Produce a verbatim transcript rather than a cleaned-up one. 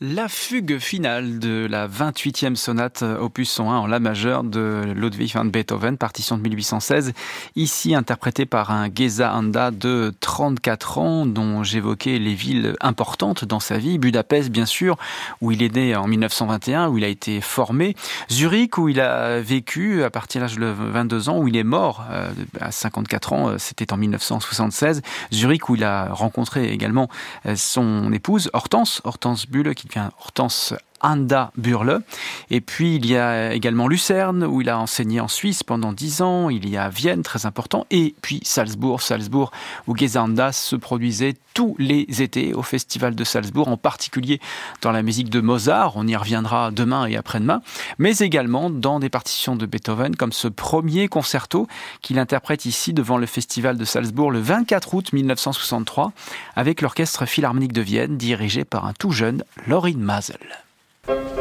La fugue finale de la vingt-huitième sonate opus cent un en la majeure de Ludwig van Beethoven, partition de mille huit cent seize, ici interprétée par un Géza Anda de trente-quatre ans, dont j'évoquais les villes importantes dans sa vie. Budapest, bien sûr, où il est né en mille neuf cent vingt et un, où il a été formé. Zurich, où il a vécu à partir de l'âge de vingt-deux ans, où il est mort à cinquante-quatre ans, c'était en mille neuf cent soixante-seize. Zurich, où il a rencontré également son épouse, Hortense, Hortense Bulle, qui devient Hortense Anda Burle. Et puis il y a également Lucerne, où il a enseigné en Suisse pendant dix ans. Il y a Vienne, très important. Et puis Salzbourg, Salzbourg, où Géza Anda se produisait tous les étés au Festival de Salzbourg, en particulier dans la musique de Mozart. On y reviendra demain et après-demain. Mais également dans des partitions de Beethoven, comme ce premier concerto qu'il interprète ici devant le Festival de Salzbourg le vingt-quatre août mille neuf cent soixante-trois, avec l'Orchestre Philharmonique de Vienne, dirigé par un tout jeune Lorin Maazel.